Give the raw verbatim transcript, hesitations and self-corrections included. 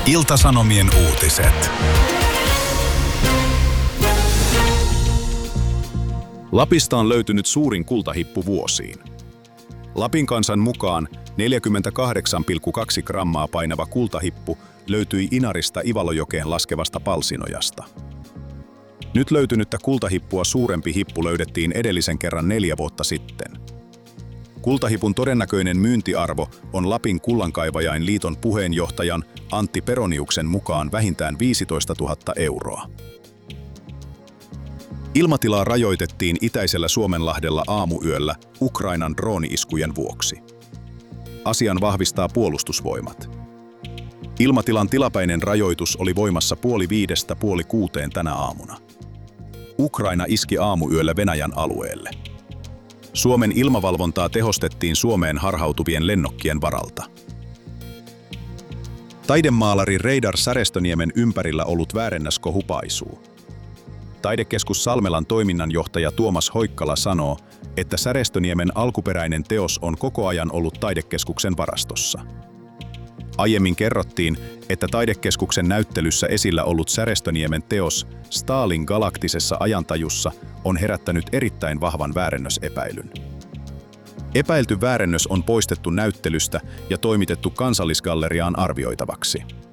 Ilta-Sanomien uutiset. Lapista on löytynyt suurin kultahippu vuosiin. Lapin kansan mukaan neljäkymmentäkahdeksan pilkku kaksi grammaa painava kultahippu löytyi Inarista Ivalojokeen laskevasta Palsinojasta. Nyt löytynyttä kultahippua suurempi hippu löydettiin edellisen kerran neljä vuotta sitten. Kultahipun todennäköinen myyntiarvo on Lapin Kullankaivajain liiton puheenjohtajan Antti Peroniuksen mukaan vähintään viisitoista tuhatta euroa. Ilmatilaa rajoitettiin itäisellä Suomenlahdella aamuyöllä Ukrainan drooni-iskujen vuoksi. Asian vahvistaa Puolustusvoimat. Ilmatilan tilapäinen rajoitus oli voimassa puoli viidestä puoli kuuteen tänä aamuna. Ukraina iski aamuyöllä Venäjän alueelle. Suomen ilmavalvontaa tehostettiin Suomeen harhautuvien lennokkien varalta. Taidemaalari Reidar Särestöniemen ympärillä ollut väärennäskohu paisuu. Taidekeskus Salmelan toiminnanjohtaja Tuomas Hoikkala sanoo, että Särestöniemen alkuperäinen teos on koko ajan ollut taidekeskuksen varastossa. Aiemmin kerrottiin, että taidekeskuksen näyttelyssä esillä ollut Särestöniemen teos Stalin galaktisessa ajantajussa on herättänyt erittäin vahvan väärennösepäilyn. Epäilty väärennös on poistettu näyttelystä ja toimitettu Kansallisgalleriaan arvioitavaksi.